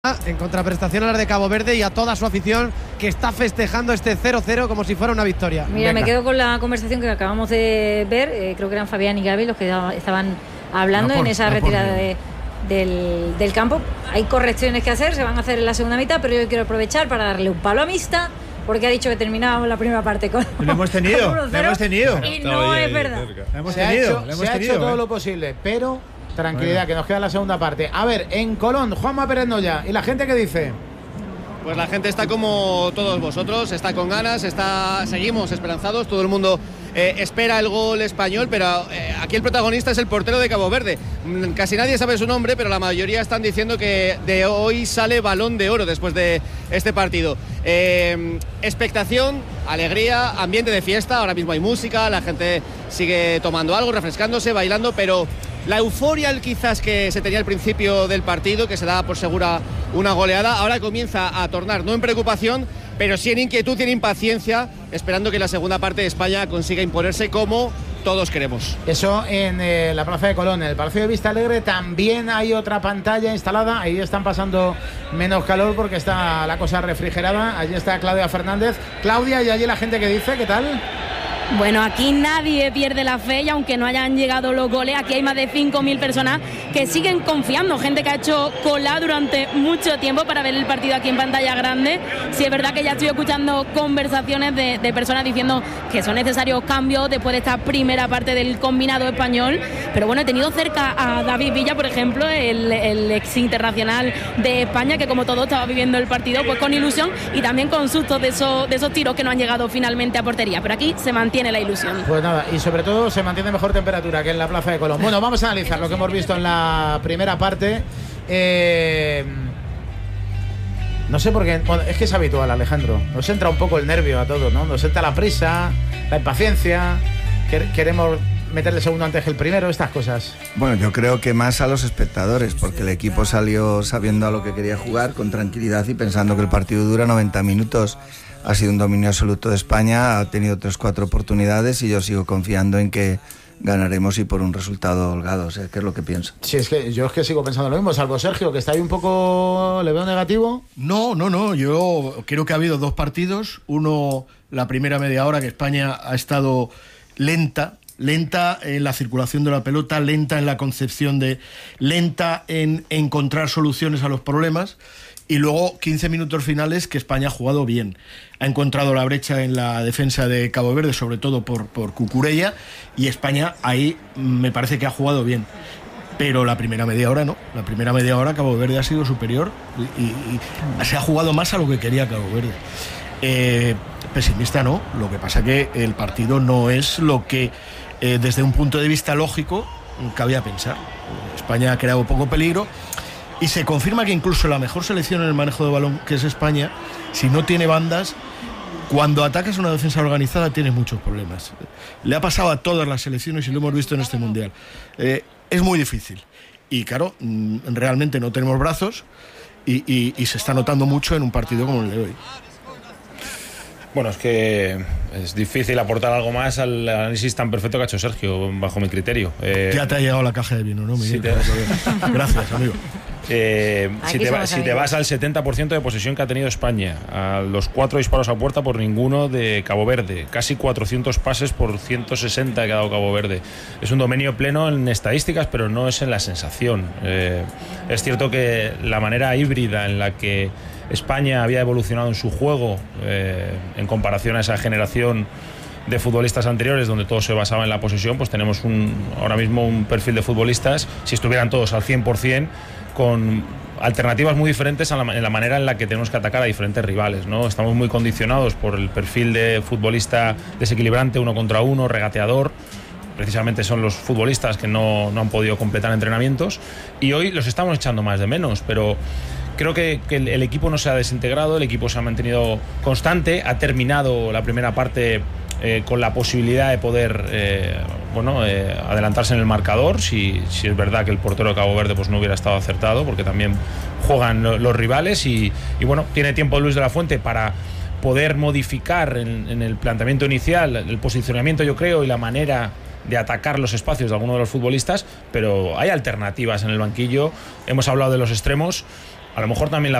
En contraprestación a las de Cabo Verde y a toda su afición que está festejando este 0-0 como si fuera una victoria. Mira, Venga. me quedo con la conversación que acabamos de ver. Creo que eran Fabián y Gaby los que estaban hablando en esa retirada del campo. Hay correcciones que hacer, se van a hacer en la segunda mitad, pero yo quiero aprovechar para darle un palo a Mista, porque ha dicho que terminábamos la primera parte con lo hemos tenido, con 1-0, lo hemos tenido. y no es verdad. Se ha hecho todo lo posible, pero tranquilidad, que nos queda la segunda parte. A ver, en Colón, Juanma Pérez Noya, ¿y la gente qué dice? Pues la gente está como todos vosotros, está con ganas, seguimos esperanzados, todo el mundo espera el gol español, pero aquí el protagonista es el portero de Cabo Verde. Casi nadie sabe su nombre, pero la mayoría están diciendo que de hoy sale Balón de Oro después de este partido. Expectación, alegría, ambiente de fiesta, ahora mismo hay música, la gente sigue tomando algo, refrescándose, bailando, pero la euforia quizás que se tenía al principio del partido, que se daba por segura una goleada, ahora comienza a tornar no en preocupación, pero sí en inquietud y en impaciencia, esperando que la segunda parte de España consiga imponerse como todos queremos. Eso en la Plaza de Colón. En el Palacio de Vista Alegre también hay otra pantalla instalada. Ahí están pasando menos calor porque está la cosa refrigerada. Allí está Claudia Fernández. Claudia, y allí la gente que dice, ¿qué tal? Bueno, aquí nadie pierde la fe y aunque no hayan llegado los goles, aquí hay más de 5.000 personas que siguen confiando, gente que ha hecho cola durante mucho tiempo para ver el partido aquí en pantalla grande. Sí, es verdad que ya estoy escuchando conversaciones de personas diciendo que son necesarios cambios después de esta primera parte del combinado español, pero bueno, he tenido cerca a David Villa, por ejemplo, el ex internacional de España, que como todo estaba viviendo el partido pues con ilusión y también con sustos de esos tiros que no han llegado finalmente a portería, pero aquí se mantiene la ilusión. Pues nada, y sobre todo se mantiene mejor temperatura que en la Plaza de Colón. Bueno, vamos a analizar lo que hemos visto en la primera parte. No sé por qué, bueno, es que es habitual, Alejandro. Nos entra un poco el nervio a todos, ¿no? Nos entra la prisa, la impaciencia, queremos meterle el segundo antes que el primero, estas cosas. Bueno, yo creo que más a los espectadores, porque el equipo salió sabiendo a lo que quería jugar, con tranquilidad y pensando que el partido dura 90 minutos. Ha sido un dominio absoluto de España, ha tenido 3-4 oportunidades y yo sigo confiando en que ganaremos y por un resultado holgado, o sea, ¿qué es lo que pienso? Sí, yo sigo pensando lo mismo, salvo Sergio, que está ahí un poco, ¿le veo negativo? No, yo creo que ha habido dos partidos, uno la primera media hora que España ha estado lenta en la circulación de la pelota, lenta en la concepción lenta en encontrar soluciones a los problemas, y luego 15 minutos finales que España ha jugado bien. Ha encontrado la brecha en la defensa de Cabo Verde, sobre todo por Cucurella, y España ahí me parece que ha jugado bien. Pero la primera media hora no. La primera media hora Cabo Verde ha sido superior y se ha jugado más a lo que quería Cabo Verde. Pesimista no, lo que pasa que el partido no es lo que desde un punto de vista lógico cabía pensar. España ha creado poco peligro y se confirma que incluso la mejor selección en el manejo de balón, que es España, si no tiene bandas, cuando atacas una defensa organizada tienes muchos problemas. Le ha pasado a todas las selecciones y lo hemos visto en este Mundial. Es muy difícil y claro, realmente no tenemos brazos y se está notando mucho en un partido como el de hoy. Bueno, es que es difícil aportar algo más al análisis tan perfecto que ha hecho Sergio, bajo mi criterio. Ya te ha llegado la caja de vino, ¿no, Miguel? Gracias, amigo. Si te vas al 70% de posesión que ha tenido España, a los 4 disparos a puerta por ninguno de Cabo Verde, casi 400 pases por 160 que ha dado Cabo Verde. Es un dominio pleno en estadísticas, pero no es en la sensación. Es cierto que la manera híbrida en la que España había evolucionado en su juego en comparación a esa generación de futbolistas anteriores donde todo se basaba en la posesión, pues tenemos ahora mismo un perfil de futbolistas, si estuvieran todos al 100%, con alternativas muy diferentes en la manera en la que tenemos que atacar a diferentes rivales, ¿no? Estamos muy condicionados por el perfil de futbolista desequilibrante, 1 contra 1, regateador. Precisamente son los futbolistas que no han podido completar entrenamientos y hoy los estamos echando más de menos, pero creo que el equipo no se ha desintegrado, el equipo se ha mantenido constante, ha terminado la primera parte con la posibilidad de poder adelantarse en el marcador, si es verdad que el portero de Cabo Verde pues no hubiera estado acertado, porque también juegan los rivales y bueno, tiene tiempo Luis de la Fuente para poder modificar en el planteamiento inicial el posicionamiento, yo creo, y la manera de atacar los espacios de alguno de los futbolistas, pero hay alternativas en el banquillo. Hemos hablado de los extremos. A lo mejor también